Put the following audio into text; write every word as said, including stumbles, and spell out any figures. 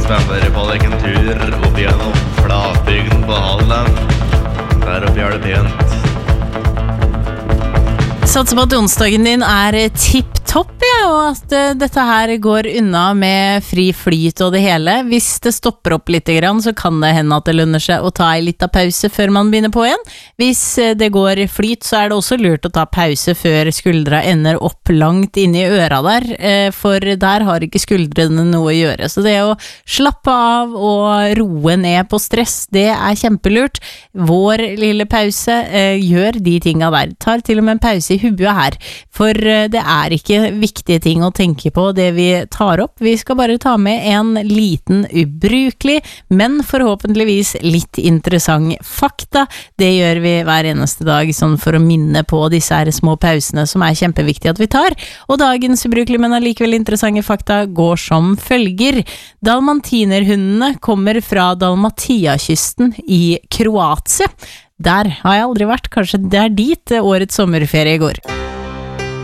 spenner på deg en tur opp gjennom flatbygden på Halland. Der oppe er det pent. Satser på at onsdagen din er tipp-topp, ja, og at uh, dette her går unna med fri flyt og det hele. Hvis det stopper opp litt grann, så kan det hende at det lønner seg å ta en liten pause før man begynner på igjen. Hvis uh, det går flyt, så er det også lurt å ta pause før skuldra ender opp langt inne i øra der, uh, for der har ikke skuldrene noe å gjøre. Så det å slappe av og roe ned på stress, det er kjempelurt. Vår lille pause uh, gjør de tinga der. Tar til og med en pause i huet her, for det er ikke viktige ting å tenke på det vi tar opp. Vi skal bare ta med en liten ubrukelig, men forhåpentligvis litt interessant fakta. Det gjør vi hver eneste dag, sånn for å minne på disse her små pausene som er kjempeviktige at vi tar. Og dagens ubrukelig, men allikevel interessante fakta går som følger. Dalmatinerhundene kommer fra Dalmatia-kysten i Kroatia. Der har jeg aldri vært, kanskje det er dit årets sommerferie går.